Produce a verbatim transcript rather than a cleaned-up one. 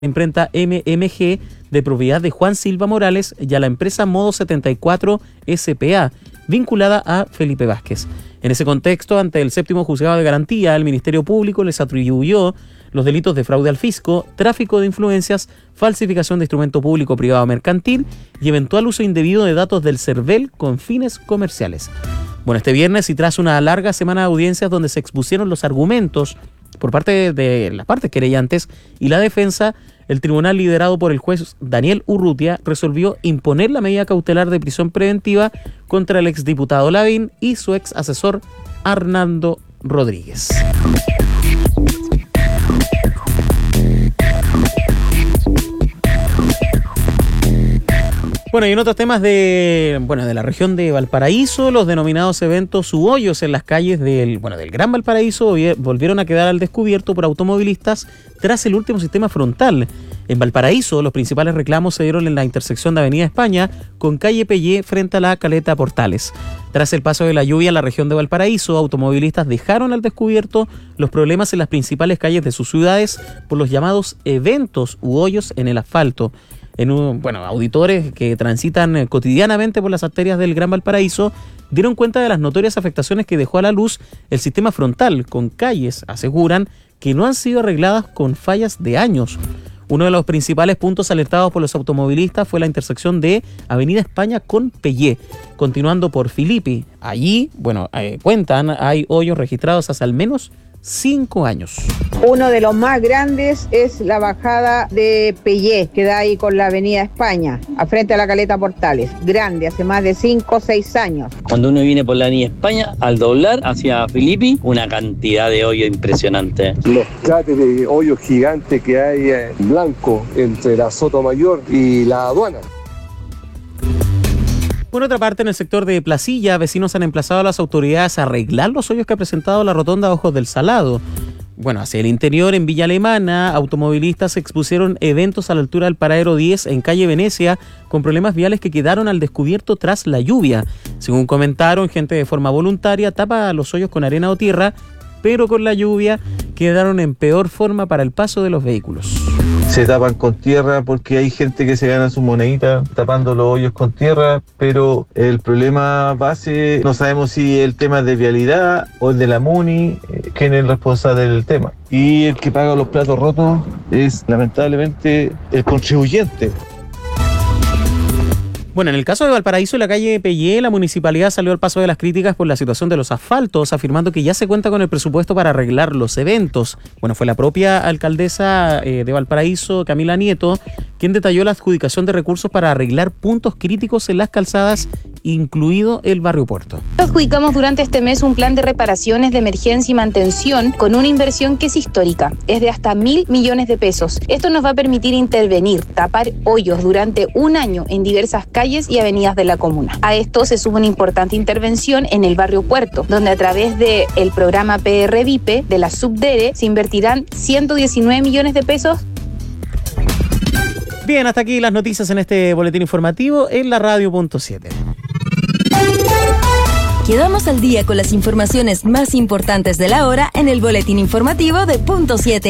imprenta M M G de propiedad de Juan Silva Morales y a la empresa Modo setenta y cuatro S P A, vinculada a Felipe Vázquez. En ese contexto, ante el séptimo juzgado de garantía, el Ministerio Público les atribuyó los delitos de fraude al fisco, tráfico de influencias, falsificación de instrumento público privado mercantil y eventual uso indebido de datos del CERVEL con fines comerciales. Bueno, este viernes, y tras una larga semana de audiencias donde se expusieron los argumentos por parte de las partes querellantes y la defensa, el tribunal liderado por el juez Daniel Urrutia resolvió imponer la medida cautelar de prisión preventiva contra el exdiputado Lavín y su ex asesor Arnaldo Rodríguez. Bueno, y en otros temas de, bueno, de la región de Valparaíso, los denominados eventos u hoyos en las calles del, bueno, del Gran Valparaíso volvieron a quedar al descubierto por automovilistas tras el último sistema frontal. En Valparaíso, los principales reclamos se dieron en la intersección de Avenida España con calle Pellé frente a la Caleta Portales. Tras el paso de la lluvia en la región de Valparaíso, automovilistas dejaron al descubierto los problemas en las principales calles de sus ciudades por los llamados eventos u hoyos en el asfalto. En un, bueno, auditores que transitan cotidianamente por las arterias del Gran Valparaíso dieron cuenta de las notorias afectaciones que dejó a la luz el sistema frontal, con calles, aseguran, que no han sido arregladas con fallas de años. Uno de los principales puntos alertados por los automovilistas fue la intersección de Avenida España con Pellé, continuando por Filipi. Allí, bueno, eh, cuentan, hay hoyos registrados hace al menos cinco años. Uno de los más grandes es la bajada de Pellé, que da ahí con la Avenida España, a frente a la Caleta Portales. Grande, hace más de cinco o seis años. Cuando uno viene por la Avenida España, al doblar hacia Filipi, una cantidad de hoyo impresionante. Los cráteres de hoyos gigantes que hay en blanco entre la Sotomayor y la aduana. Por otra parte, en el sector de Placilla, vecinos han emplazado a las autoridades a arreglar los hoyos que ha presentado la rotonda Ojos del Salado. Bueno, hacia el interior, en Villa Alemana, automovilistas expusieron eventos a la altura del paradero diez en calle Venecia con problemas viales que quedaron al descubierto tras la lluvia. Según comentaron, gente de forma voluntaria tapa los hoyos con arena o tierra, pero con la lluvia quedaron en peor forma para el paso de los vehículos. Se tapan con tierra porque hay gente que se gana su monedita tapando los hoyos con tierra, pero el problema base, no sabemos si el tema es de vialidad o es de la MUNI, eh, quién es el responsable del tema. Y el que paga los platos rotos es lamentablemente el contribuyente. Bueno, en el caso de Valparaíso y la calle Pellé, la municipalidad salió al paso de las críticas por la situación de los asfaltos, afirmando que ya se cuenta con el presupuesto para arreglar los eventos. Bueno, fue la propia alcaldesa eh, de Valparaíso, Camila Nieto, quien detalló la adjudicación de recursos para arreglar puntos críticos en las calzadas, incluido el barrio Puerto. Adjudicamos durante este mes un plan de reparaciones de emergencia y mantención con una inversión que es histórica, es de hasta mil millones de pesos. Esto nos va a permitir intervenir, tapar hoyos durante un año en diversas calles y avenidas de la comuna. A esto se suma una importante intervención en el barrio Puerto, donde a través del programa P R V I P E de la Subdere se invertirán ciento diecinueve millones de pesos. Bien, hasta aquí las noticias en este boletín informativo en la radio punto siete. Quedamos al día con las informaciones más importantes de la hora en el boletín informativo de punto siete.